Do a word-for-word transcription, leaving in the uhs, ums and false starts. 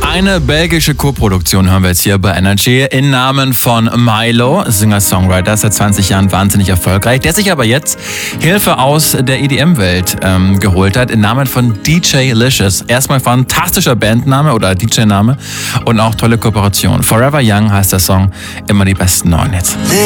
Eine belgische Co-Produktion hören wir jetzt hier bei Energy im Namen von Milo, Singer-Songwriter, seit zwanzig Jahren wahnsinnig erfolgreich, der sich aber jetzt Hilfe aus der E D M-Welt ähm, geholt hat, im Namen von D J Licious. Erstmal fantastischer Bandname oder D J-Name und auch tolle Kooperation. Forever Young heißt der Song, immer die besten neuen Hits.